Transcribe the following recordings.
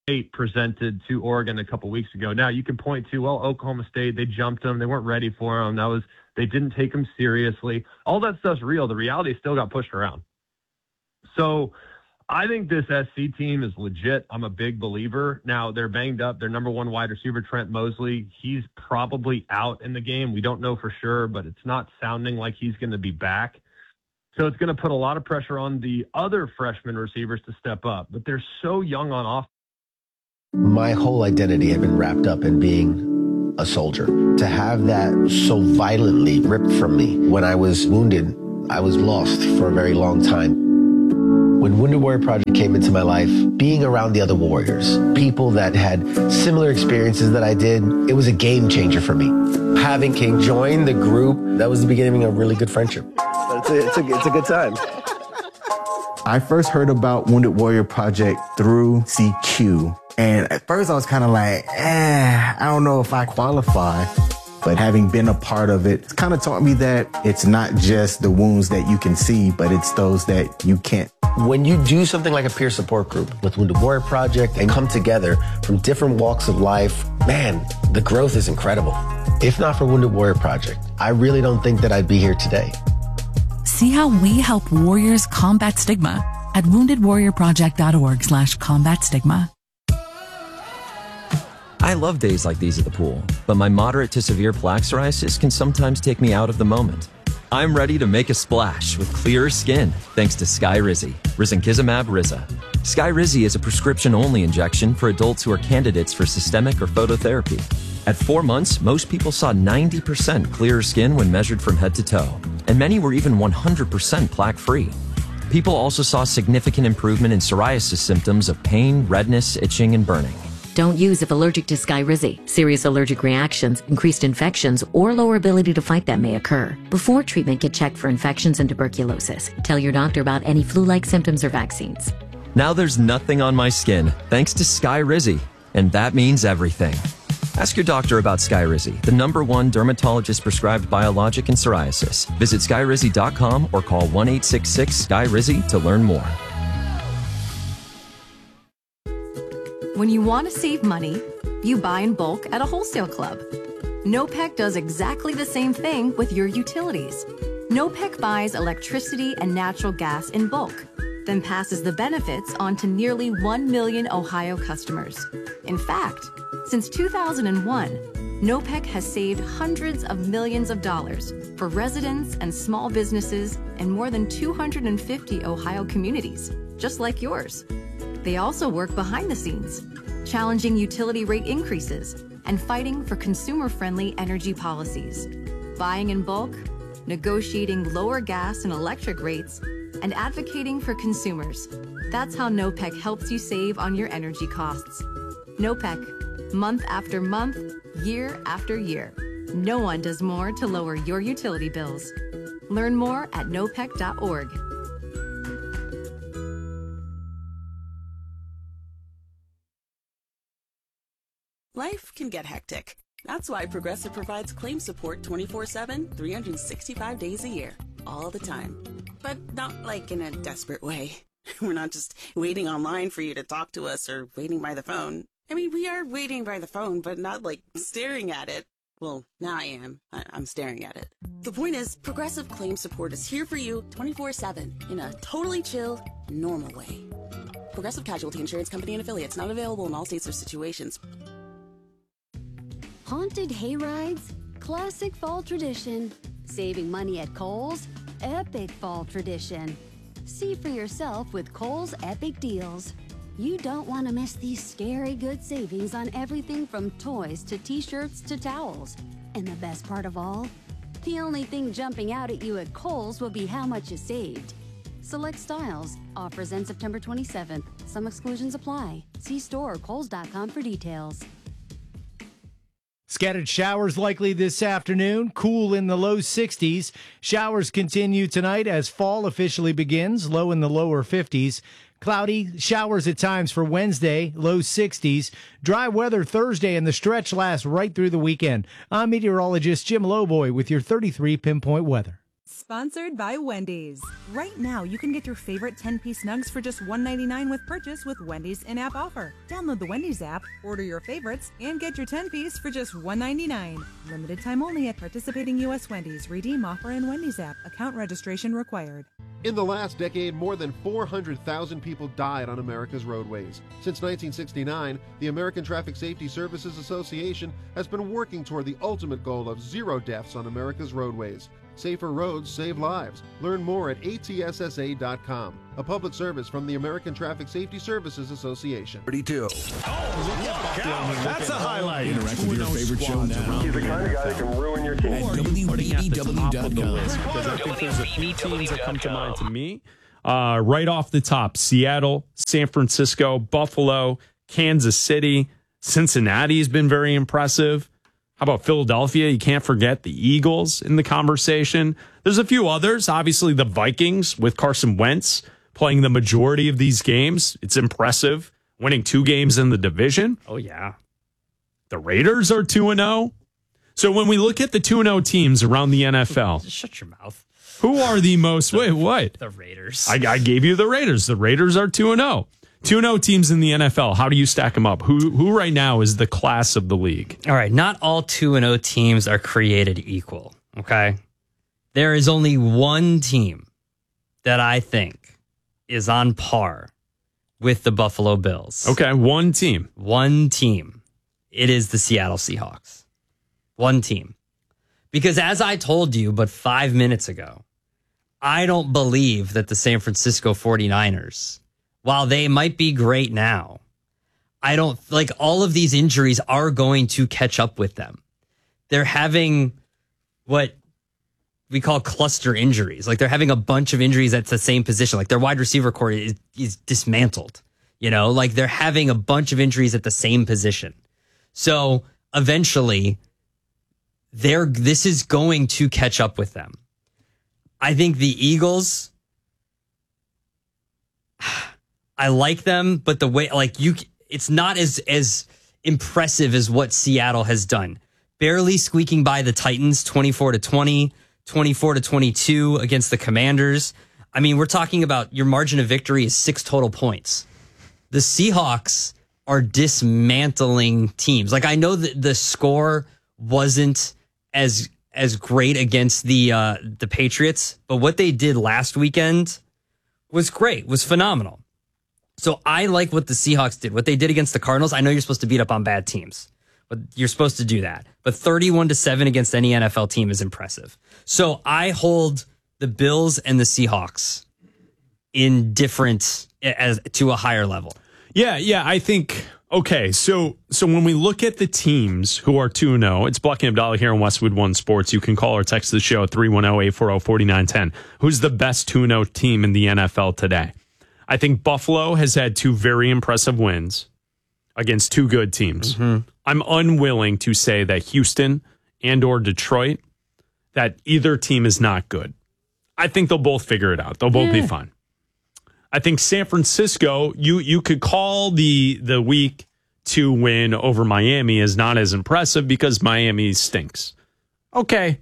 State presented to Oregon a couple weeks ago. Now you can point to, well, Oklahoma State, they jumped them. They weren't ready for them. They didn't take them seriously. All that stuff's real. The reality still got pushed around. So I think this SC team is legit. I'm a big believer. Now they're banged up. Their number one wide receiver, Trent Mosley, he's probably out in the game. We don't know for sure, but it's not sounding like he's going to be back. So it's going to put a lot of pressure on the other freshman receivers to step up, but they're so young on offense. My whole identity had been wrapped up in being a soldier. To have that so violently ripped from me when I was wounded, I was lost for a very long time. When Wounded Warrior Project came into my life, being around the other warriors, people that had similar experiences that I did, it was a game changer for me. Having King join the group, that was the beginning of a really good friendship. It's a good time. I first heard about Wounded Warrior Project through CQ. And at first I was kind of like, I don't know if I qualify. But having been a part of it, it's kind of taught me that it's not just the wounds that you can see, but it's those that you can't. When you do something like a peer support group with Wounded Warrior Project and come together from different walks of life, man, the growth is incredible. If not for Wounded Warrior Project, I really don't think that I'd be here today. See how we help warriors combat stigma at woundedwarriorproject.org/combat stigma. I love days like these at the pool, but my moderate to severe plaque psoriasis can sometimes take me out of the moment. I'm ready to make a splash with clearer skin thanks to Skyrizi, risankizumab Riza. Skyrizi is a prescription-only injection for adults who are candidates for systemic or phototherapy. At 4 months, most people saw 90% clearer skin when measured from head to toe, and many were even 100% plaque-free. People also saw significant improvement in psoriasis symptoms of pain, redness, itching, and burning. Don't use if allergic to Skyrizi. Serious allergic reactions, increased infections, or lower ability to fight them may occur. Before treatment, get checked for infections and tuberculosis. Tell your doctor about any flu-like symptoms or vaccines. Now there's nothing on my skin thanks to Skyrizi, and that means everything. Ask your doctor about Skyrizi, the #1 dermatologist-prescribed biologic in psoriasis. Visit skyrizi.com or call 1-866-SKYRIZI to learn more. When you want to save money, you buy in bulk at a wholesale club. NOPEC does exactly the same thing with your utilities. NOPEC buys electricity and natural gas in bulk, then passes the benefits on to nearly 1 million Ohio customers. In fact, since 2001, NOPEC has saved hundreds of millions of dollars for residents and small businesses in more than 250 Ohio communities, just like yours. They also work behind the scenes, challenging utility rate increases and fighting for consumer-friendly energy policies. Buying in bulk, negotiating lower gas and electric rates, and advocating for consumers. That's how NOPEC helps you save on your energy costs. NOPEC, month after month, year after year. No one does more to lower your utility bills. Learn more at nopec.org. Life can get hectic. That's why Progressive provides claim support 24/7, 365 days a year, all the time. But not like in a desperate way. We're not just waiting online for you to talk to us or waiting by the phone. I mean, we are waiting by the phone, but not like staring at it. Well, now I am. I'm staring at it. The point is, Progressive claim support is here for you 24/7 in a totally chill, normal way. Progressive Casualty Insurance Company and Affiliates, not available in all states or situations. Haunted hayrides? Classic fall tradition. Saving money at Kohl's? Epic fall tradition. See for yourself with Kohl's Epic Deals. You don't want to miss these scary good savings on everything from toys to t-shirts to towels. And the best part of all? The only thing jumping out at you at Kohl's will be how much you saved. Select styles. Offers end September 27th. Some exclusions apply. See store or kohls.com for details. Scattered showers likely this afternoon, cool in the low 60s. Showers continue tonight as fall officially begins, low in the lower 50s. Cloudy showers at times for Wednesday, low 60s. Dry weather Thursday, and the stretch lasts right through the weekend. I'm meteorologist Jim Lowboy with your 33 pinpoint weather. Sponsored by Wendy's. Right now, you can get your favorite 10-piece nugs for just $1.99 with purchase with Wendy's in-app offer. Download the Wendy's app, order your favorites, and get your 10-piece for just $1.99. Limited time only at participating U.S. Wendy's. Redeem offer in Wendy's app. Account registration required. In the last decade, more than 400,000 people died on America's roadways. Since 1969, the American Traffic Safety Services Association has been working toward the ultimate goal of 0 deaths on America's roadways. Safer roads save lives. Learn more at atssa.com. A public service from the American Traffic Safety Services Association. 32. That's a highlight. Interact with your favorite show now. He's the kind of guy that can ruin your team. At WBBW.com. Because I think there's a few teams that come to mind to me. Right off the top, Seattle, San Francisco, Buffalo, Kansas City, Cincinnati has been very impressive. How about Philadelphia? You can't forget the Eagles in the conversation. There's a few others. Obviously, the Vikings with Carson Wentz playing the majority of these games. It's impressive. Winning 2 games in the division. Oh, yeah. The Raiders are 2-0. So when we look at the 2-0 teams around the NFL. Just shut your mouth. Who are the most... Wait, what? The Raiders. I gave you the Raiders. The Raiders are 2-0. 2-0 teams in the NFL. How do you stack them up? Who right now is the class of the league? All right. Not all 2-0 teams are created equal. Okay. There is only one team that I think is on par with the Buffalo Bills. Okay. One team. One team. It is the Seattle Seahawks. One team. Because as I told you but 5 minutes ago, I don't believe that the San Francisco 49ers, while they might be great now, I don't like all of these injuries are going to catch up with them. They're having what we call cluster injuries. Like they're having a bunch of injuries at the same position. Like their wide receiver core is dismantled. You know, like they're having a bunch of injuries at the same position. So eventually this is going to catch up with them. I think the Eagles, I like them, but the way it's not as impressive as what Seattle has done. Barely squeaking by the Titans 24-20, 24-22 against the Commanders. I mean, we're talking about your margin of victory is 6 total points. The Seahawks are dismantling teams. Like I know that the score wasn't as great against the Patriots, but what they did last weekend was great, was phenomenal. So I like what the Seahawks did. What they did against the Cardinals, I know you're supposed to beat up on bad teams, but you're supposed to do that. But 31-7 against any NFL team is impressive. So I hold the Bills and the Seahawks in to a higher level. Yeah, I think, okay, so when we look at the teams who are 2-0, it's Buck and Abdallah here on Westwood One Sports. You can call or text the show at 310-840-4910. Who's the best 2-0 team in the NFL today? I think Buffalo has had 2 very impressive wins against 2 good teams. Mm-hmm. I'm unwilling to say that Houston and or Detroit, that either team is not good. I think they'll both figure it out. They'll both be fine. I think San Francisco, you could call the week 2 win over Miami is not as impressive because Miami stinks. Okay,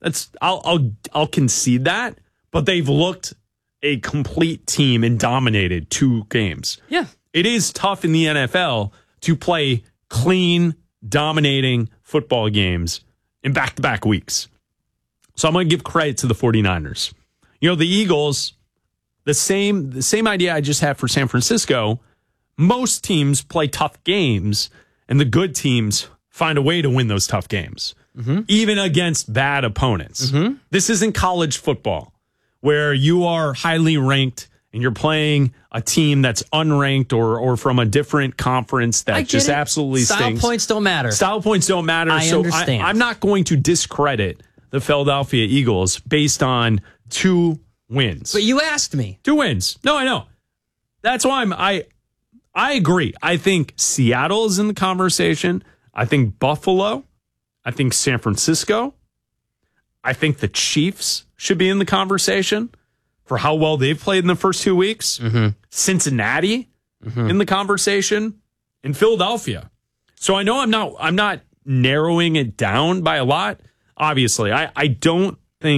I'll concede that, but they've looked a complete team and dominated 2 games. Yeah. It is tough in the NFL to play clean, dominating football games in back-to-back weeks. So I'm going to give credit to the 49ers. You know, the Eagles, the same idea I just had for San Francisco, most teams play tough games, and the good teams find a way to win those tough games, even against bad opponents. Mm-hmm. This isn't college football, where you are highly ranked and you're playing a team that's unranked or from a different conference that just absolutely stinks. Style points don't matter. Style points don't matter. I understand. I'm not going to discredit the Philadelphia Eagles based on 2 wins. But you asked me. 2 wins. No, I know. That's why I agree. I think Seattle is in the conversation. I think Buffalo. I think San Francisco. I think the Chiefs should be in the conversation for how well they've played in the first 2 weeks. Mm-hmm. Cincinnati in the conversation, and Philadelphia. So I know I'm not narrowing it down by a lot. Obviously, I don't think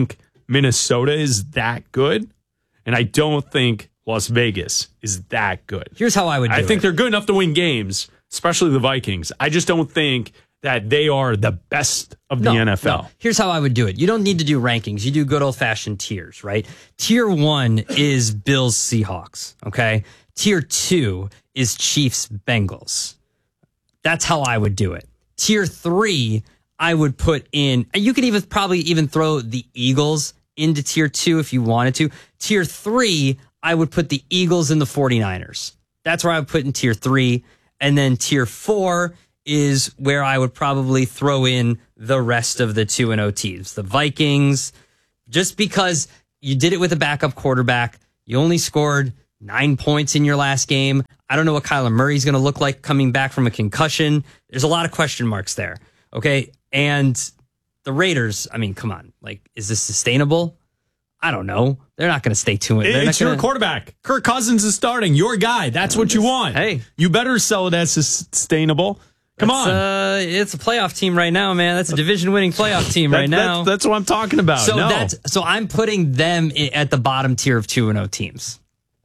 Minnesota is that good, and I don't think Las Vegas is that good. Here's how I would do it. I think they're good enough to win games, especially the Vikings. I just don't think that they are the best of the NFL. No. Here's how I would do it. You don't need to do rankings. You do good old-fashioned tiers, right? Tier 1 is Bills Seahawks, okay? Tier 2 is Chiefs Bengals. That's how I would do it. Tier 3, I would put in, you could even probably even throw the Eagles into tier 2 if you wanted to. Tier 3, I would put the Eagles and the 49ers. That's where I would put in tier 3. And then tier 4 is where I would probably throw in the rest of the 2-0 teams. The Vikings, just because you did it with a backup quarterback. You only scored 9 points in your last game. I don't know what Kyler Murray's going to look like coming back from a concussion. There's a lot of question marks there. Okay. And the Raiders, I mean, come on. Like, is this sustainable? I don't know. They're not going to stay 2-0. It's your quarterback. Kirk Cousins is starting. Your guy. That's what you want. Hey. You better sell it as sustainable. Come on. It's a playoff team right now, man. That's a division-winning playoff team right now. That's what I'm talking about. So I'm putting them at the bottom tier of 2-0 teams.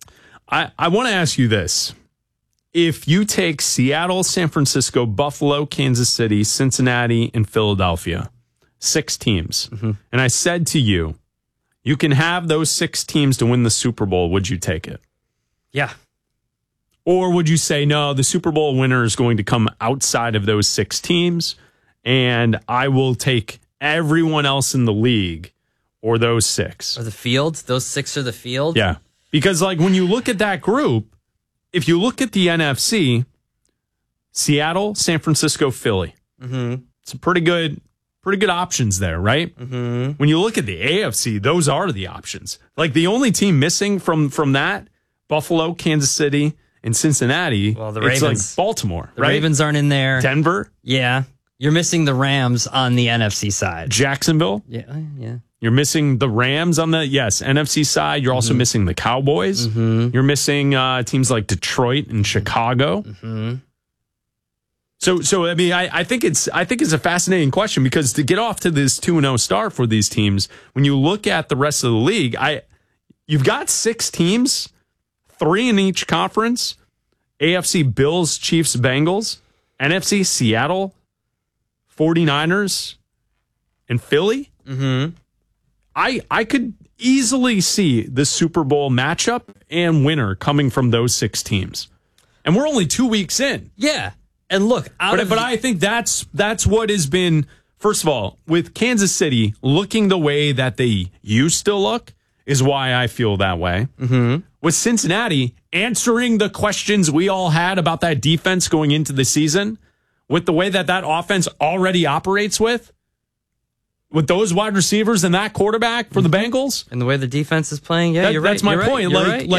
I want to ask you this. If you take Seattle, San Francisco, Buffalo, Kansas City, Cincinnati, and Philadelphia, 6 teams, and I said to you, you can have those 6 teams to win the Super Bowl, would you take it? Yeah. Or would you say, no, the Super Bowl winner is going to come outside of those 6 teams, and I will take everyone else in the league or those 6? Or the field? Those 6 are the field? Yeah. Because, like, when you look at that group, if you look at the NFC, Seattle, San Francisco, Philly, it's a pretty good options there, right? When you look at the AFC, those are the options. Like, the only team missing from that, Buffalo, Kansas City, and Cincinnati, well, the it's Ravens, like Baltimore, the right? Ravens aren't in there. Denver? Yeah. You're missing the Rams on the NFC side. Jacksonville? Yeah. You're missing the Rams on the, NFC side. You're also missing the Cowboys. You're missing teams like Detroit and Chicago. So I mean, I think it's a fascinating question, because to get off to this 2-0 start for these teams, when you look at the rest of the league, you've got 6 teams, 3 in each conference. AFC, Bills, Chiefs, Bengals. NFC, Seattle, 49ers, and Philly. I could easily see the Super Bowl matchup and winner coming from those 6 teams. And we're only 2 weeks in. Yeah. And look, but I think that's what has been, first of all, with Kansas City looking the way that they used to look is why I feel that way. With Cincinnati answering the questions we all had about that defense going into the season, with the way that offense already operates with those wide receivers and that quarterback for the Bengals. And the way the defense is playing, you're right. That's my point.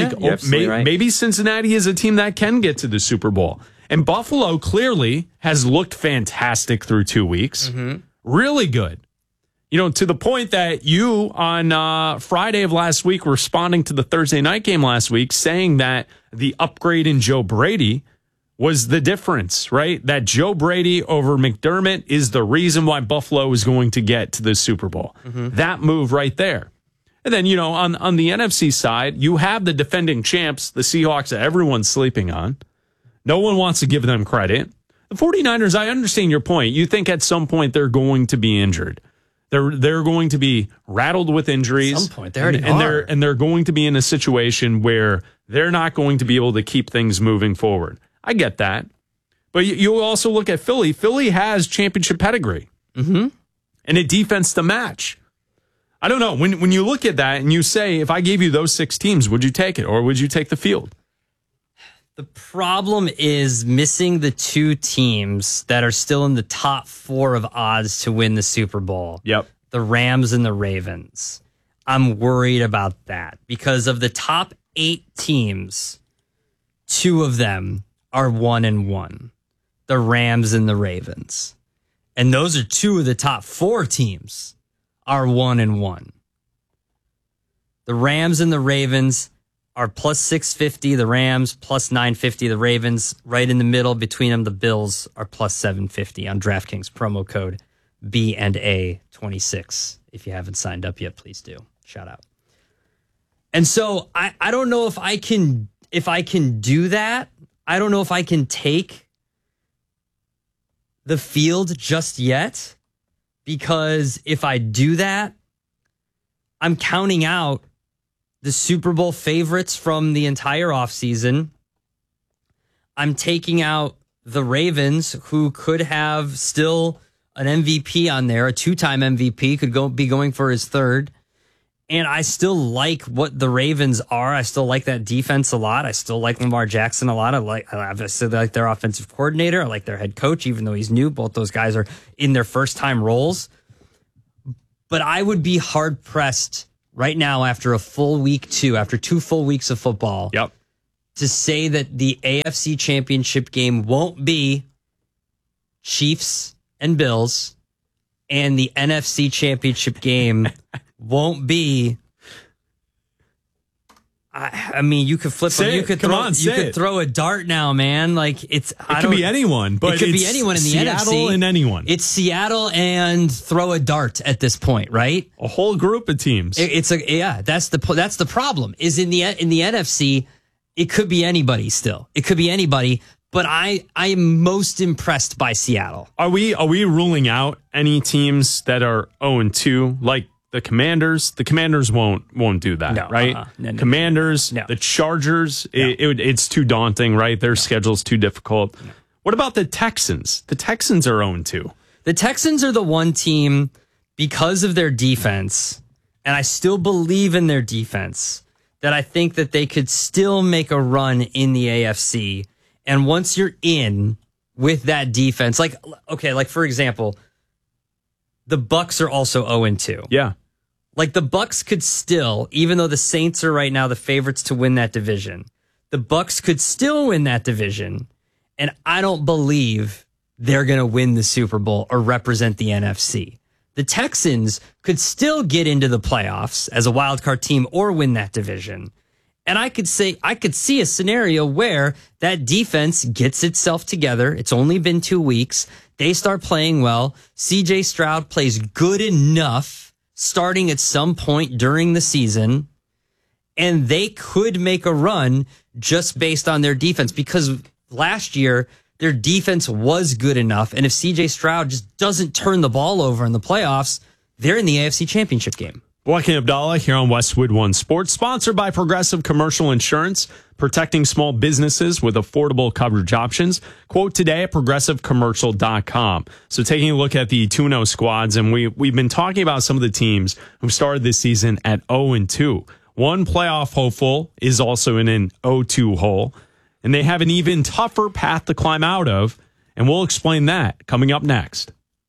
Maybe Cincinnati is a team that can get to the Super Bowl. And Buffalo clearly has looked fantastic through 2 weeks. Really good. To the point that you on Friday of last week were responding to the Thursday night game last week, saying that the upgrade in Joe Brady was the difference, right? That Joe Brady over McDermott is the reason why Buffalo is going to get to the Super Bowl. That move right there. And then, on the NFC side, you have the defending champs, the Seahawks, that everyone's sleeping on. No one wants to give them credit. The 49ers, I understand your point. You think at some point they're going to be injured. They're going to be rattled with injuries. At some point, they already are. And they're going to be in a situation where they're not going to be able to keep things moving forward. I get that. But you also look at Philly. Philly has championship pedigree. And a defense to match. I don't know. When you look at that and you say, if I gave you those 6 teams, would you take it? Or would you take the field? The problem is missing the 2 teams that are still in the top 4 of odds to win the Super Bowl. Yep. The Rams and the Ravens. I'm worried about that because of the top 8 teams, 2 of them are 1-1. The Rams and the Ravens. And those are 2 of the top 4 teams are 1-1. The Rams and the Ravens are plus 650, the Rams, plus 950, the Ravens. Right in the middle between them, the Bills are plus 750 on DraftKings. Promo code B&A26. If you haven't signed up yet, please do. Shout out. And so I don't know if I can do that. I don't know if I can take the field just yet, because if I do that, I'm counting out the Super Bowl favorites from the entire offseason. I'm taking out the Ravens, who could have still an MVP on there, a 2-time MVP, could be going for his third. And I still like what the Ravens are. I still like that defense a lot. I still like Lamar Jackson a lot. I like their offensive coordinator. I like their head coach, even though he's new. Both those guys are in their first-time roles. But I would be hard-pressed right now after a full week 2, after 2 full weeks of football, to say that the AFC Championship game won't be Chiefs and Bills, and the NFC Championship game won't be. I mean, you could flip. You could throw a dart now, man. Like it could be anyone, but it could be anyone in the Seattle NFC. And anyone. It's Seattle and throw a dart at this point, right? A whole group of teams. That's the problem. Is in the NFC, it could be anybody. Still, it could be anybody. But I am most impressed by Seattle. Are we ruling out any teams that are 0-2, like the Commanders? The Commanders won't do that, right? No, Commanders, the Chargers, it's too daunting, right? Their schedule's too difficult. What about the Texans? The Texans are 0-2. The Texans are the one team, because of their defense, and I still believe in their defense, that I think that they could still make a run in the AFC. And once you're in with that defense, like for example, the Bucs are also 0-2. Yeah. Like the Bucs could still, even though the Saints are right now the favorites to win that division, the Bucs could still win that division. And I don't believe they're going to win the Super Bowl or represent the NFC. The Texans could still get into the playoffs as a wild card team or win that division. And I could see a scenario where that defense gets itself together. It's only been 2 weeks. They start playing well. CJ Stroud plays good enough starting at some point during the season. And they could make a run just based on their defense, because last year their defense was good enough. And if CJ Stroud just doesn't turn the ball over in the playoffs, they're in the AFC Championship game. Black & Abdallah here on Westwood One Sports, sponsored by Progressive Commercial Insurance, protecting small businesses with affordable coverage options. Quote today at progressivecommercial.com. So taking a look at the 2-0 squads, and we've been talking about some of the teams who started this season at 0-2. One playoff hopeful is also in an 0-2 hole, and they have an even tougher path to climb out of, and we'll explain that coming up next.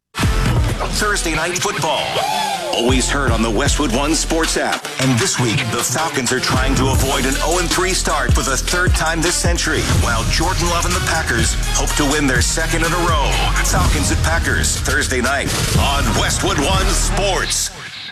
Thursday Night Football. Always heard on the Westwood One Sports app. And this week, the Falcons are trying to avoid an 0-3 start for the third time this century, while Jordan Love and the Packers hope to win their second in a row. Falcons at Packers, Thursday night on Westwood One Sports.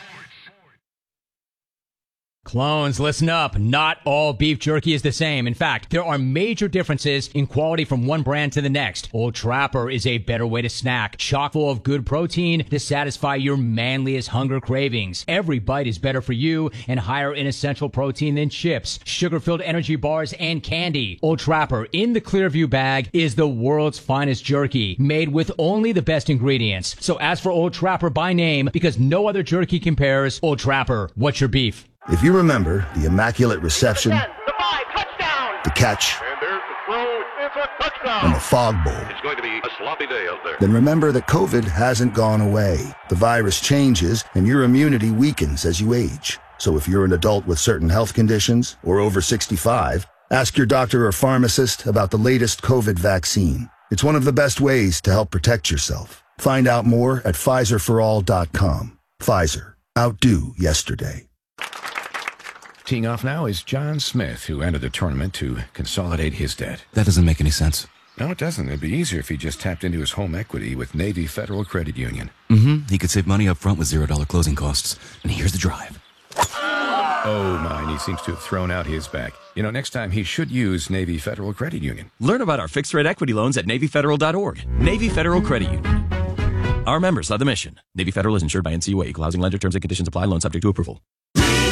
Clones, listen up. Not all beef jerky is the same. In fact, there are major differences in quality from one brand to the next. Old Trapper is a better way to snack, chock full of good protein to satisfy your manliest hunger cravings. Every bite is better for you and higher in essential protein than chips, sugar-filled energy bars, and candy. Old Trapper in the Clearview bag is the world's finest jerky, made with only the best ingredients. So ask for Old Trapper by name, because no other jerky compares. Old Trapper, what's your beef? If you remember the immaculate reception, the catch, and the fog bowl, It's going to be a sloppy day out there. then remember that COVID hasn't gone away. The virus changes and your immunity weakens as you age. So if you're an adult with certain health conditions or over 65, ask your doctor or pharmacist about the latest COVID vaccine. It's one of the best ways to help protect yourself. Find out more at PfizerForAll.com. Pfizer. Outdo yesterday. Teeing off now is John Smith, who entered the tournament to consolidate his debt. That doesn't make any sense. No, it doesn't. It'd be easier if he just tapped into his home equity with Navy Federal Credit Union. He could save money up front with $0 closing costs. And here's the drive. Oh, my, and he seems to have thrown out his back. You know, next time he should use Navy Federal Credit Union. Learn about our fixed-rate equity loans at NavyFederal.org. Navy Federal Credit Union. Our members love the mission. Navy Federal is insured by NCUA. Equal housing lender. Terms and conditions apply. Loan subject to approval.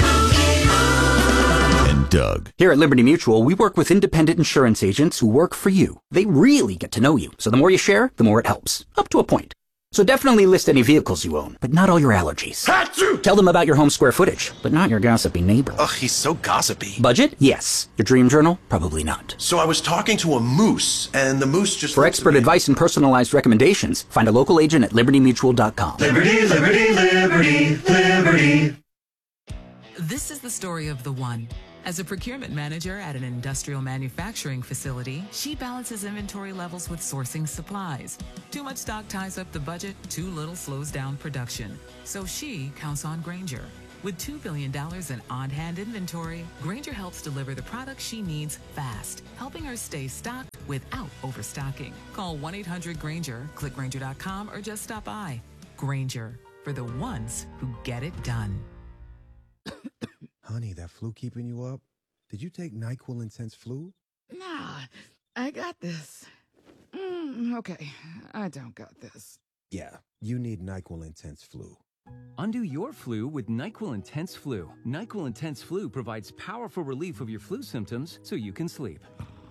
Doug. Here at Liberty Mutual, we work with independent insurance agents who work for you. They really get to know you, so the more you share, the more it helps. Up to a point. So definitely list any vehicles you own, but not all your allergies. Achoo! Tell them about your home square footage, but not your gossipy neighbor. Ugh, he's so gossipy. Budget? Yes. Your dream journal? Probably not. So I was talking to a moose, and the moose just... For expert advice and personalized recommendations, find a local agent at libertymutual.com. Liberty, liberty, liberty, liberty. This is the story of the one. As a procurement manager at an industrial manufacturing facility, she balances inventory levels with sourcing supplies. Too much stock ties up the budget, too little slows down production. So she counts on Grainger. With $2 billion in on-hand inventory, Grainger helps deliver the products she needs fast, helping her stay stocked without overstocking. Call 1-800-GRAINGER, click Grainger.com, or just stop by. Grainger, for the ones who get it done. Honey, that flu keeping you up? Did you take NyQuil Intense Flu? Nah, I got this. Okay, I don't got this. Yeah, you need NyQuil Intense Flu. Undo your flu with NyQuil Intense Flu. NyQuil Intense Flu provides powerful relief of your flu symptoms so you can sleep.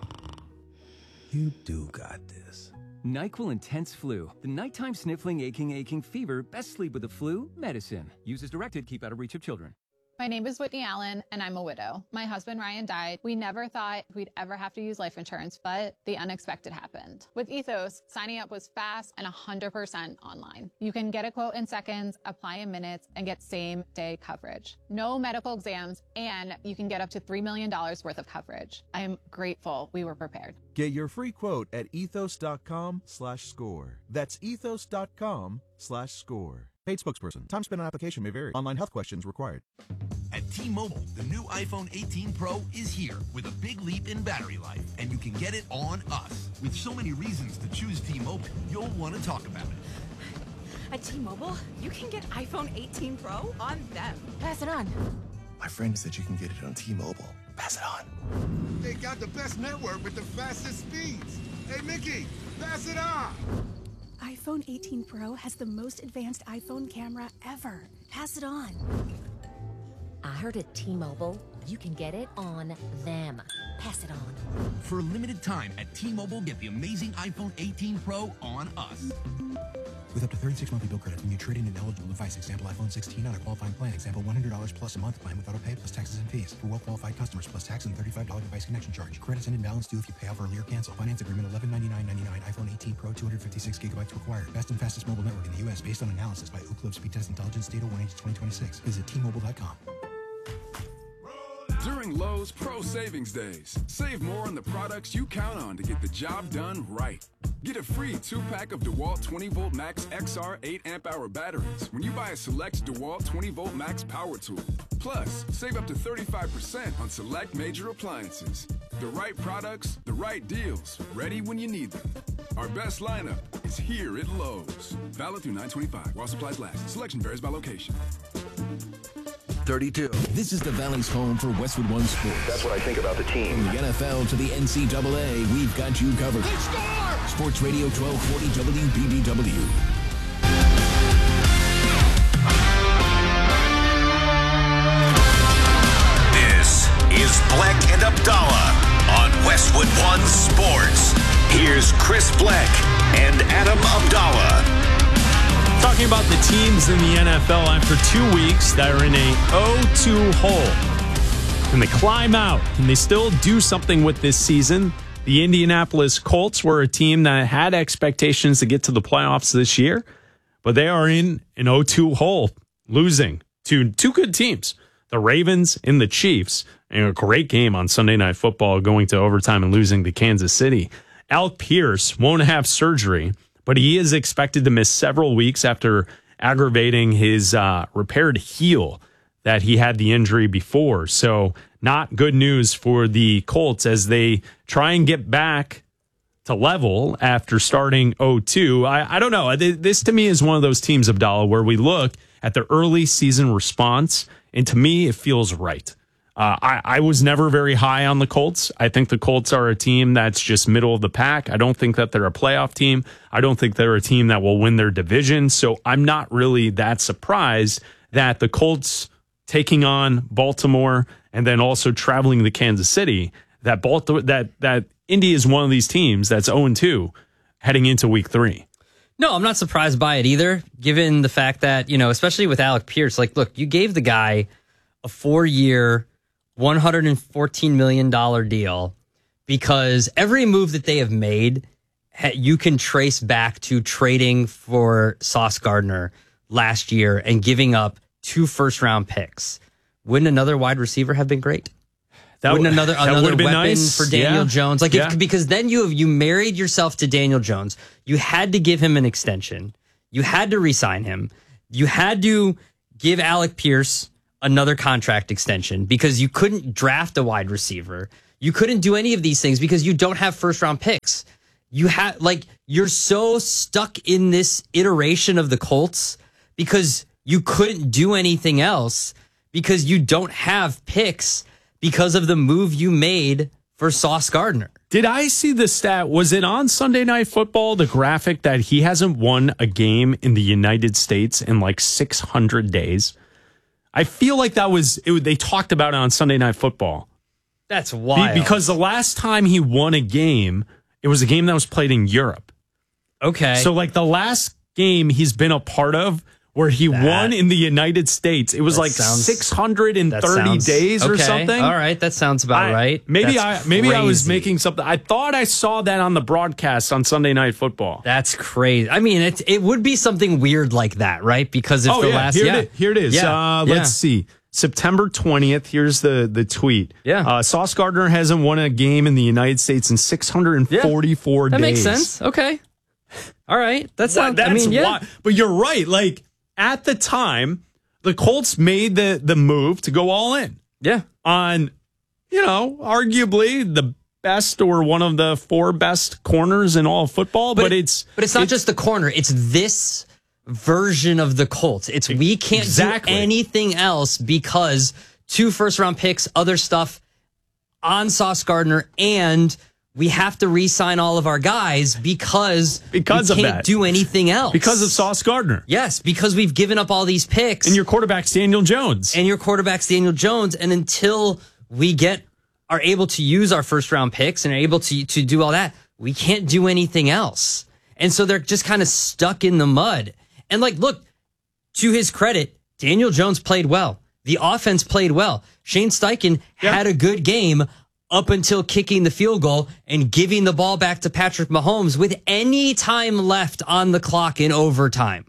You do got this. NyQuil Intense Flu. The nighttime sniffling, aching fever. Best sleep with the flu medicine. Use as directed. Keep out of reach of children. My name is Whitney Allen, and I'm a widow. My husband, Ryan, died. We never thought we'd ever have to use life insurance, but the unexpected happened. With Ethos, signing up was fast and 100% online. You can get a quote in seconds, apply in minutes, and get same-day coverage. No medical exams, and you can get up to $3 million worth of coverage. I am grateful we were prepared. Get your free quote at ethos.com/score. That's ethos.com/score. Paid spokesperson. Time spent on application may vary. Online health questions required. At T-Mobile, the new iPhone 18 Pro is here with a big leap in battery life, and you can get it on us. With so many reasons to choose T-Mobile, you'll want to talk about it. At T-Mobile, you can get iPhone 18 Pro on them. Pass it on. My friend said you can get it on T-Mobile. Pass it on. They got the best network with the fastest speeds. Hey, Mickey, pass it on. iPhone 18 Pro has the most advanced iPhone camera ever. Pass it on. I heard at T-Mobile, you can get it on them. Pass it on. For a limited time at T-Mobile, get the amazing iPhone 18 Pro on us. With up to 36 monthly bill credits when you trade in an eligible device. Example, iPhone 16 on a qualifying plan. Example, $100 plus a month plan with auto pay plus taxes and fees. For well-qualified customers plus tax and $35 device connection charge. Credits and imbalance due if you pay off early or cancel. Finance agreement $1199.99. iPhone 18 Pro 256 gigabytes required. Best and fastest mobile network in the U.S. based on analysis by Ookla Speed Test Intelligence Data 1H2026. Visit T-Mobile.com. During Lowe's Pro Savings Days, save more on the products you count on to get the job done right. Get a free 2-pack of DeWalt 20-volt Max XR 8-amp-hour batteries when you buy a select DeWalt 20-volt Max power tool. Plus, save up to 35% on select major appliances. The right products, the right deals, ready when you need them. Our best lineup is here at Lowe's. Valid through 9/25 while supplies last. Selection varies by location. 32. This is the Valley's home for Westwood One Sports. That's what I think about the team. From the NFL to the NCAA, we've got you covered. Sports Radio 1240 WBBW. This is Bleck and Abdallah on Westwood One Sports. Here's Chris Bleck and Adam Abdallah. Talking about the teams in the NFL after 2 weeks that are in a 0-2 hole. Can they climb out? Can they still do something with this season? The Indianapolis Colts were a team that had expectations to get to the playoffs this year, but they are in an 0-2 hole, losing to two good teams, the Ravens and the Chiefs. And a great game on Sunday Night Football, going to overtime and losing to Kansas City. Alec Pierce won't have surgery, but he is expected to miss several weeks after aggravating his repaired heel that he had the injury before. So not good news for the Colts as they try and get back to level after starting 0-2. I don't know. This to me is one of those teams, Abdallah, where we look at the early season response, and to me it feels right. I was never very high on the Colts. I think the Colts are a team that's just middle of the pack. I don't think that they're a playoff team. I don't think they're a team that will win their division. So I'm not really that surprised that the Colts taking on Baltimore and then also traveling to Kansas City, that Indy is one of these teams that's 0-2 heading into week 3. No, I'm not surprised by it either, given the fact that, especially with Alec Pierce, like, look, you gave the guy a 4-year, $114 million deal because every move that they have made, you can trace back to trading for Sauce Gardner last year and giving up 2 first-round picks. Wouldn't another wide receiver have been great? Wouldn't another weapon nice for Daniel Jones? Because then you married yourself to Daniel Jones. You had to give him an extension. You had to re-sign him. You had to give Alec Pierce another contract extension because you couldn't draft a wide receiver. You couldn't do any of these things because you don't have first-round picks. You're so stuck in this iteration of the Colts because you couldn't do anything else because you don't have picks because of the move you made for Sauce Gardner. Did I see the stat? Was it on Sunday Night Football, the graphic that he hasn't won a game in the United States in like 600 days? I feel like they talked about it on Sunday Night Football. That's wild. Because the last time he won a game, it was a game that was played in Europe. Okay. So like the last game he's been a part of where he won in the United States, it was like 630 days or something. All right, that sounds about right. Maybe I was making something. I thought I saw that on the broadcast on Sunday Night Football. That's crazy. I mean, it would be something weird like that, right? Because if here it is. Let's see. September 20th. Here's the tweet. Yeah. Sauce Gardner hasn't won a game in the United States in 644 days. That makes sense. Okay. All right. That sounds. But you're right. Like, at the time, the Colts made the move to go all in. Yeah. On, arguably the best or one of the 4 best corners in all of football. But it's not just the corner. It's this version of the Colts. We can't do anything else because 2 first-round picks, other stuff on Sauce Gardner, and we have to re-sign all of our guys because we can't do anything else. Because of Sauce Gardner. Yes, because we've given up all these picks. And your quarterback's Daniel Jones. And until we are able to use our first-round picks and are able to do all that, we can't do anything else. And so they're just kind of stuck in the mud. And look, to his credit, Daniel Jones played well. The offense played well. Shane Steichen had a good game up until kicking the field goal and giving the ball back to Patrick Mahomes with any time left on the clock in overtime.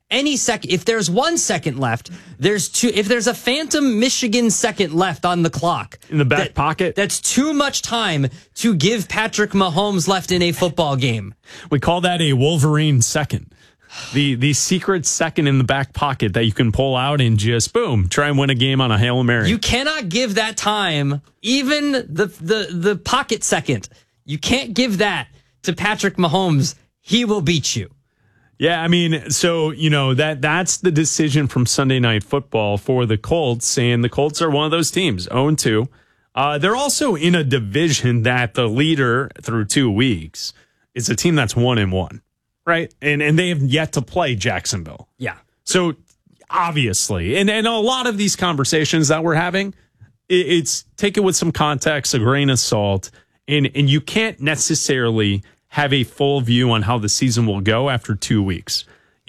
If there's 1 second left, there's 2. If there's a phantom Michigan second left on the clock in the back pocket, that's too much time to give Patrick Mahomes left in a football game. We call that a Wolverine second. The secret second in the back pocket that you can pull out and just boom, try and win a game on a Hail Mary. You cannot give that time, even the pocket second. You can't give that to Patrick Mahomes. He will beat you. Yeah, I mean, so that's the decision from Sunday Night Football for the Colts, and the Colts are one of those teams, 0-2. They're also in a division that the leader through 2 weeks is a team that's 1-1. Right. And they have yet to play Jacksonville. Yeah. So obviously, and a lot of these conversations that we're having, it's take it with some context, a grain of salt, and you can't necessarily have a full view on how the season will go after 2 weeks.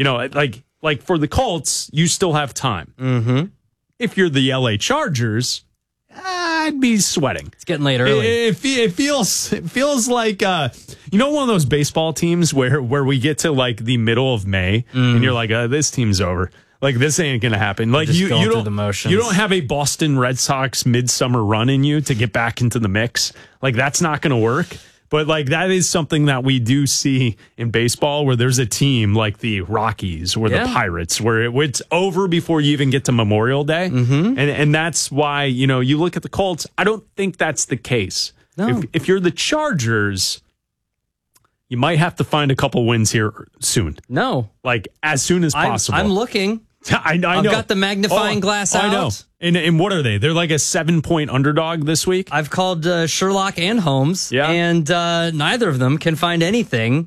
Like for the Colts, you still have time. Mm-hmm. If you're the LA Chargers, I'd be sweating. It's getting late early. It feels like one of those baseball teams where we get to like the middle of May and you're like, this team's over. Like, this ain't gonna happen. Like, you don't have a Boston Red Sox midsummer run in you to get back into the mix. Like, that's not gonna work. But like, that is something that we do see in baseball where there's a team like the Rockies or the Pirates where it's over before you even get to Memorial Day. Mm-hmm. And that's why, you look at the Colts. I don't think that's the case. No. If you're the Chargers, you might have to find a couple wins here soon. No. Like, as soon as possible. I'm looking. I know. I've got the magnifying glass out. I know. And what are they? They're like a 7-point underdog this week. I've called Sherlock and Holmes, and neither of them can find any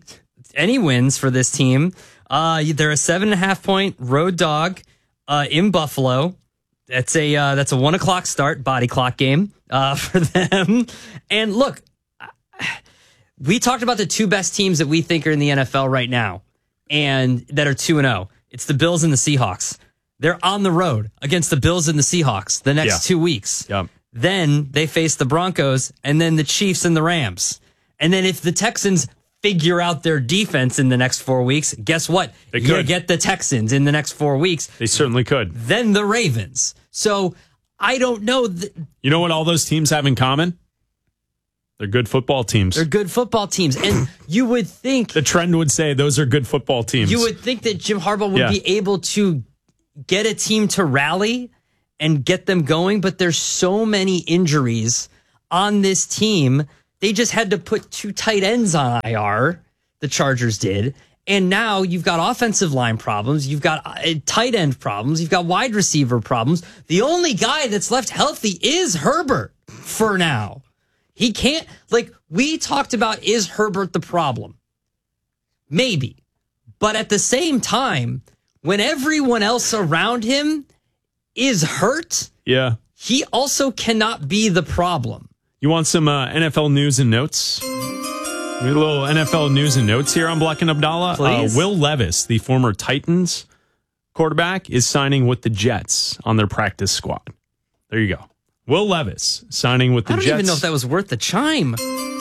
wins for this team. They're a 7.5-point road dog in Buffalo. That's a 1:00 start, body clock game for them. And look, we talked about the two best teams that we think are in the NFL right now and that are 2-0. It's the Bills and the Seahawks. They're on the road against the Bills and the Seahawks the next 2 weeks. Yep. Then they face the Broncos and then the Chiefs and the Rams. And then if the Texans figure out their defense in the next 4 weeks, guess what? They You could get the Texans in the next 4 weeks. They certainly could. Then the Ravens. So I don't know. You know what all those teams have in common? They're good football teams. They're good football teams. And you would think the trend would say those are good football teams. You would think that Jim Harbaugh would be able to get a team to rally and get them going, but there's so many injuries on this team. They just had to put 2 tight ends on IR, the Chargers did. And now you've got offensive line problems. You've got tight end problems. You've got wide receiver problems. The only guy that's left healthy is Herbert for now. He can't, we talked about, is Herbert the problem? Maybe. But at the same time, when everyone else around him is hurt, he also cannot be the problem. You want some NFL news and notes? We have a little NFL news and notes here on Black and Abdallah. Will Levis, the former Titans quarterback, is signing with the Jets on their practice squad. There you go. Will Levis signing with the Jets. I don't even know if that was worth the chime.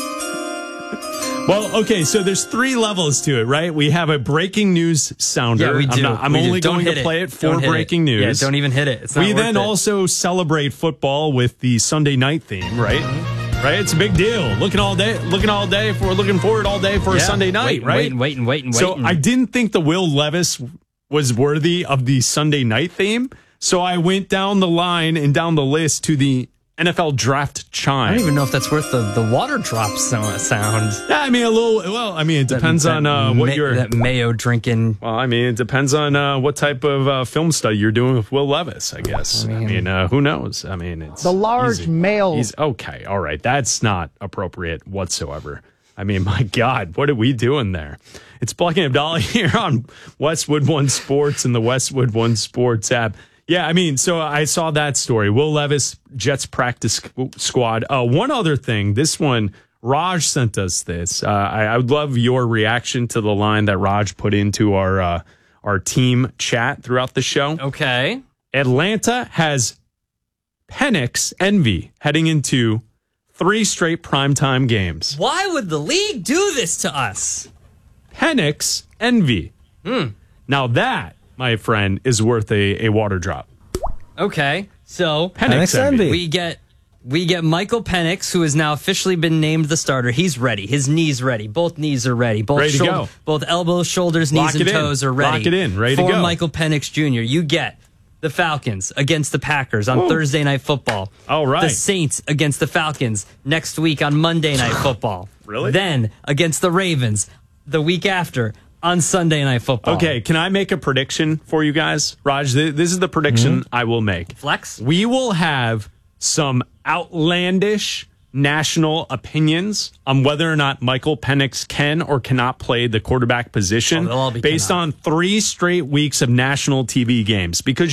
Well, okay, so there's 3 levels to it, right? We have a breaking news sounder. Yeah, we do. I'm only going to play it for breaking news. Yeah, don't even hit it. It's not we worth then it. also celebrate football with the Sunday night theme, right? Right? It's a big deal. Looking forward all day for a Sunday night, right? Waiting. So I didn't think the Will Levis was worthy of the Sunday night theme. So I went down the line and down the list to the NFL draft chime. I don't even know if that's worth the water drop sound. Yeah, I mean, it depends on what you're... That mayo drinking. Well, I mean, it depends on what type of film study you're doing with Will Levis, I guess. I mean, who knows? I mean, it's... The large male... Okay, all right. That's not appropriate whatsoever. I mean, my God, what are we doing there? It's Black and Abdallah here on Westwood One Sports and the Westwood One Sports app. Yeah, I mean, so I saw that story. Will Levis, Jets practice squad. One other thing, this one, Raj sent us this. I would love your reaction to the line that Raj put into our team chat throughout the show. Okay. Atlanta has Penix envy heading into 3 straight primetime games. Why would the league do this to us? Penix envy. Now that, my friend, is worth a water drop. Okay, so Penix envy. We get Michael Penix, who has now officially been named the starter. He's ready. His knee's ready. Both knees are ready. Ready to go. Both elbows, shoulders, knees, and toes are ready. Lock it in. Ready to for go. Michael Penix Jr. You get the Falcons against the Packers on Thursday Night Football. All right. The Saints against the Falcons next week on Monday Night Football. Really? Then against the Ravens the week after on Sunday Night Football. Okay, can I make a prediction for you guys? Raj, this is the prediction I will make. Flex? We will have some outlandish national opinions on whether or not Michael Penix can or cannot play the quarterback position based on 3 straight weeks of national TV games. Because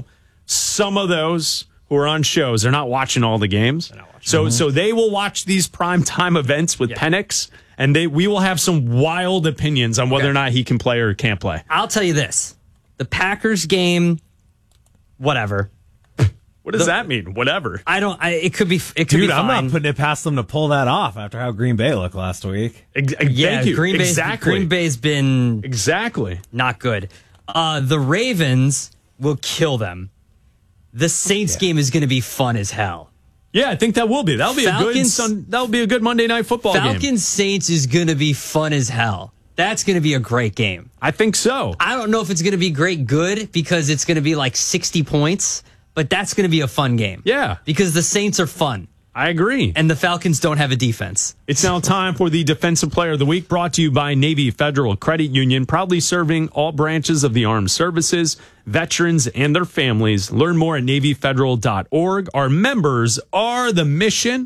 some of those who are on shows are not watching all the games. So they will watch these primetime events with Penix, and we will have some wild opinions on whether or not he can play or can't play. I'll tell you this. The Packers game, whatever. What does that mean? Whatever. It could be fine. Dude, I'm not putting it past them to pull that off after how Green Bay looked last week. Thank you. Green Bay's been not good. The Ravens will kill them. The Saints game is going to be fun as hell. Yeah, I think that will be. That'll be a good Monday Night Football game. Falcons Saints is going to be fun as hell. That's going to be a great game. I think so. I don't know if it's going to be great good because it's going to be like 60 points, but that's going to be a fun game. Yeah. Because the Saints are fun. I agree. And the Falcons don't have a defense. It's now time for the Defensive Player of the Week, brought to you by Navy Federal Credit Union, proudly serving all branches of the armed services, veterans, and their families. Learn more at NavyFederal.org. Our members are the mission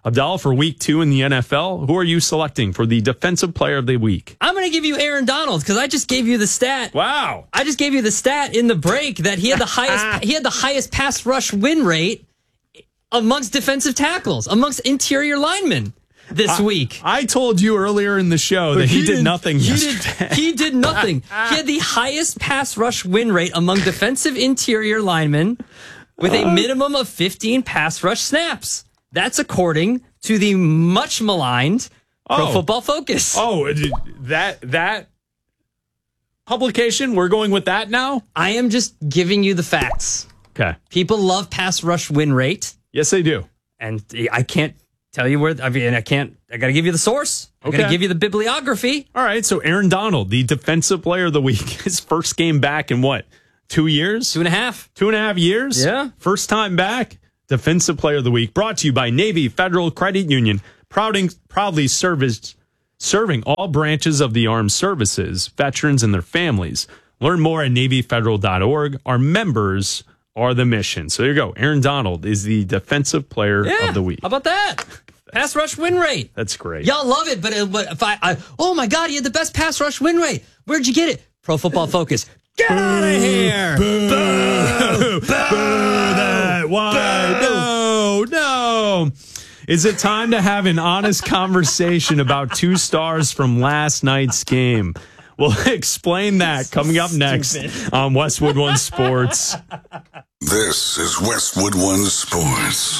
Abdallah, for week 2 in the NFL, who are you selecting for the defensive player of the week? I'm going to give you Aaron Donald because I just gave you the stat. Wow. I just gave you the stat in the break that he had the highest pass rush win rate amongst defensive tackles, amongst interior linemen this week. I told you earlier in the show that he did nothing yesterday. He did nothing. He had the highest pass rush win rate among defensive interior linemen with a minimum of 15 pass rush snaps. That's according to the much maligned Pro Football Focus. Oh, that publication, we're going with that now? I am just giving you the facts. Okay. People love pass rush win rate. Yes, they do. And I can't tell you where, I got to give you the source. I got to give you the bibliography. All right, so Aaron Donald, the defensive player of the week, his first game back in what, 2 years? 2.5. 2.5 years? Yeah. First time back. Defensive Player of the Week, brought to you by Navy Federal Credit Union, proudly serving all branches of the armed services, veterans, and their families. Learn more at NavyFederal.org. Our members are the mission. So there you go. Aaron Donald is the Defensive Player of the Week. How about that? Pass rush win rate. That's great. Y'all love it, but if I oh my God, he had the best pass rush win rate. Where'd you get it? Pro Football Focus. Get out of here! Boo! Boo! Boo! That why? No! Is it time to have an honest conversation about 2 stars from last night's game? We'll explain that coming up next on Westwood One Sports. This is Westwood One Sports.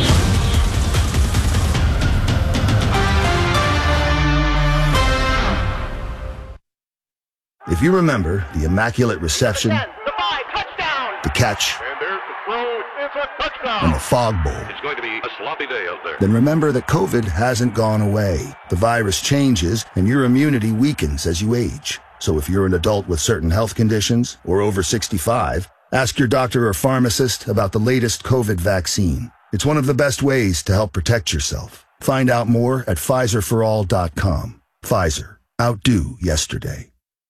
If you remember the Immaculate Reception, the catch, and the fog bowl, It's going to be a sloppy day out there. then remember that COVID hasn't gone away. The virus changes, and your immunity weakens as you age. So if you're an adult with certain health conditions or over 65, ask your doctor or pharmacist about the latest COVID vaccine. It's one of the best ways to help protect yourself. Find out more at PfizerForAll.com. Pfizer. Outdo yesterday.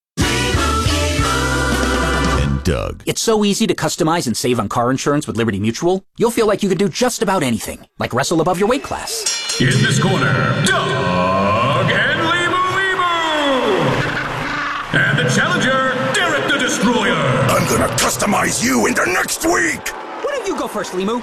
Doug. It's so easy to customize and save on car insurance with Liberty Mutual. You'll feel like you can do just about anything, like wrestle above your weight class. In this corner, Doug and Limu. And the challenger, Derek the Destroyer. I'm gonna customize you into next week. Why don't you go first, Limu?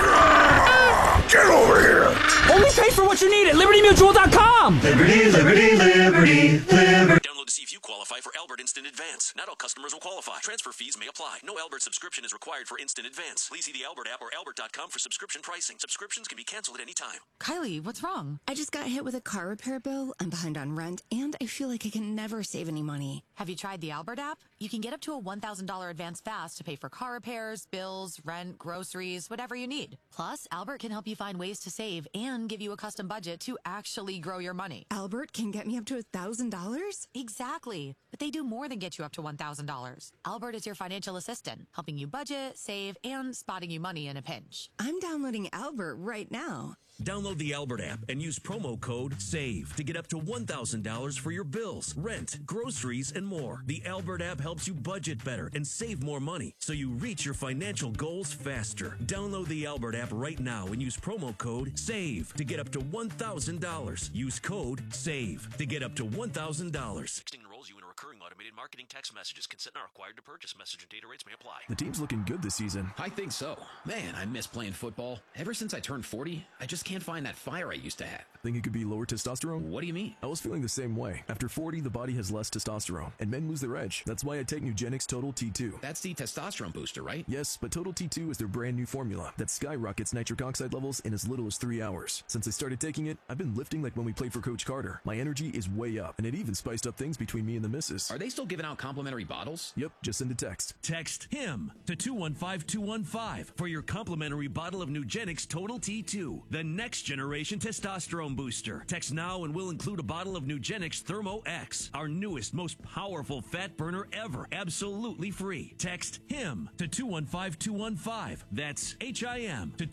Get over here. Only pay for what you need at LibertyMutual.com. Liberty, liberty, liberty, liberty. Download to see if you qualify for Albert Instant Advance. Not all customers will qualify. Transfer fees may apply. No Albert subscription is required for Instant Advance. Please see the Albert app or Albert.com for subscription pricing. Subscriptions can be canceled at any time. Kylie, what's wrong? I just got hit with a car repair bill. I'm behind on rent, and I feel like I can never save any money. Have you tried the Albert app? You can get up to a $1,000 advance fast to pay for car repairs, bills, rent, groceries, whatever you need. Plus, Albert can help you find ways to save and give you a custom budget to actually grow your money. Albert can get me up to $1,000? Exactly. But they do more than get you up to $1,000. Albert is your financial assistant, helping you budget, save, and spotting you money in a pinch. I'm downloading Albert right now. Download the Albert app and use promo code SAVE to get up to $1,000 for your bills, rent, groceries, and more. The Albert app helps you budget better and save more money so you reach your financial goals faster. Download the Albert app right now and use promo code SAVE to get up to $1,000. Use code SAVE to get up to $1,000. 16 enrolls you in a recurring automated marketing text messages. Consent not required to purchase. Message and data rates may apply. The team's looking good this season. I think so. Man, I miss playing football. Ever since I turned 40, I just can't find that fire I used to have. Think it could be lower testosterone? What do you mean? I was feeling the same way. After 40, the body has less testosterone, and men lose their edge. That's why I take Nugenix Total T2. That's the testosterone booster, right? Yes, but Total T2 is their brand new formula that skyrockets nitric oxide levels in as little as 3 hours. Since I started taking it, I've been lifting like when we played for Coach Carter. My energy is way up, and it even spiced up things between me and the missus. Are they still giving out complimentary bottles? Yep, just send a text. Text HIM to 215215 for your complimentary bottle of Nugenix Total T2, the next generation testosterone booster. Text now and we'll include a bottle of Nugenix Thermo X, our newest, most powerful fat burner ever, absolutely free. Text HIM to 215215. That's HIM to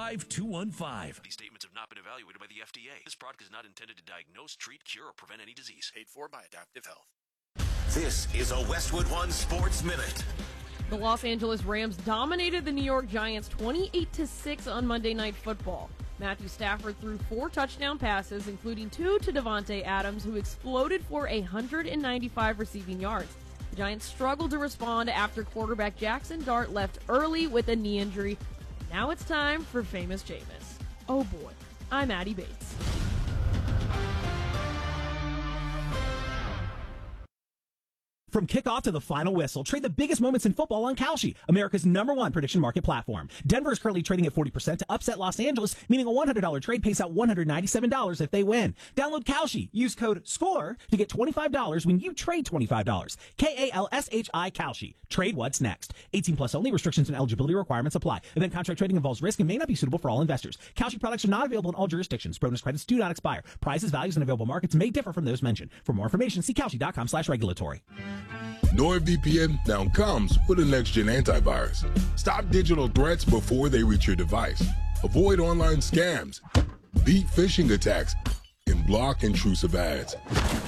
215215. These statements have not been evaluated by the FDA. This product is not intended to diagnose, treat, cure, or prevent any disease. Paid for by Adaptive Health. This is a Westwood One Sports Minute. The Los Angeles Rams dominated the New York Giants 28-6 on Monday Night Football. Matthew Stafford threw 4 touchdown passes, including 2 to Devontae Adams, who exploded for 195 receiving yards. The Giants struggled to respond after quarterback Jackson Dart left early with a knee injury. Now it's time for Famous Jameis. Oh boy, I'm Addie Bates. From kickoff to the final whistle, trade the biggest moments in football on Kalshi, America's #1 prediction market platform. Denver is currently trading at 40% to upset Los Angeles, meaning a $100 trade pays out $197 if they win. Download Kalshi. Use code SCORE to get $25 when you trade $25. KALSHI Kalshi. Trade what's next. 18 plus only. Restrictions and eligibility requirements apply. Event contract trading involves risk and may not be suitable for all investors. Kalshi products are not available in all jurisdictions. Bonus credits do not expire. Prices, values, and available markets may differ from those mentioned. For more information, see Kalshi.com/regulatory. NordVPN now comes with a next-gen antivirus. Stop digital threats before they reach your device. Avoid online scams, beat phishing attacks, and block intrusive ads.